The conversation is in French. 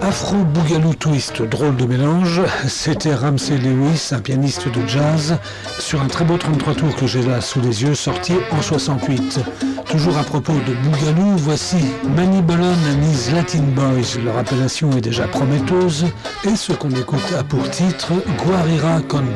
Afro Boogaloo Twist, drôle de mélange, c'était Ramsey Lewis, un pianiste de jazz, sur un très beau 33 tours que j'ai là sous les yeux, sorti en 68. Toujours à propos de Boogaloo, voici Manny Bolon and his Latin Boys, leur appellation est déjà prometteuse, et ce qu'on écoute a pour titre Guarira con